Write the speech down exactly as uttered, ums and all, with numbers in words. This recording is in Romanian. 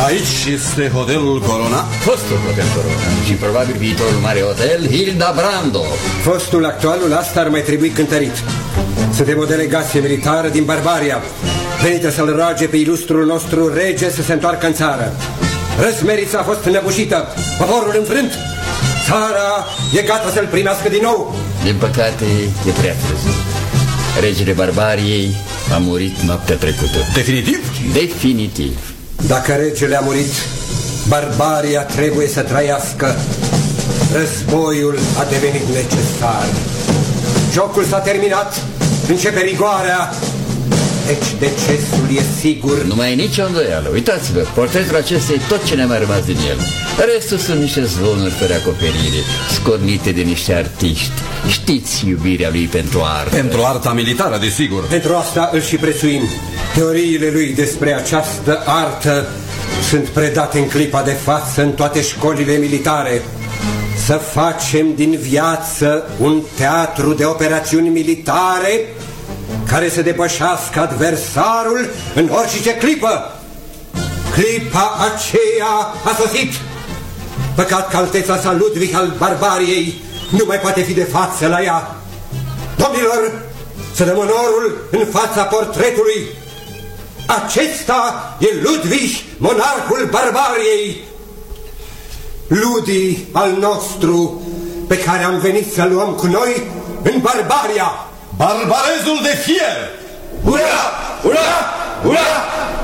Aici este hotelul Corona? Fostul hotel Corona și probabil viitorul mare hotel Hildebrando. Fostul, actualul, asta ar mai trebui cântărit. Suntem o delegație militară din Barbaria, venită să-l roage pe ilustrul nostru rege să se întoarcă în țară. Răsmerița a fost înăbușită, poporul înfrânt. Țara e gata să-l primească din nou. Din păcate, e prea târziu. Regele Barbariei a murit noaptea trecută. Definitiv? Definitiv. Dacă regele a murit, Barbaria trebuie să trăiască. Războiul a devenit necesar. Jocul s-a terminat, începe rigoarea. Deci decesul e sigur. Nu mai e nicio îndoială. Uitați-vă, portretul acesta e tot ce ne-a mai rămas din el. Restul sunt niște zvonuri fără acoperire, scornite de niște artiști. Știți iubirea lui pentru artă. Pentru arta militară, desigur. Pentru asta îl și prețuim. Teoriile lui despre această artă sunt predate în clipa de față în toate școlile militare. Să facem din viață un teatru de operațiuni militare care să depășească adversarul în orice clipă. Clipa aceea a sosit. Păcat că alteța sa Ludwig al Barbariei nu mai poate fi de față la ea. Domnilor, să dăm onorul în fața portretului. Acesta e Ludwig, monarhul Barbariei. Ludi al nostru, pe care am venit să luăm cu noi în Barbaria. Barbarezul de fier! Ura! Ura! Ura!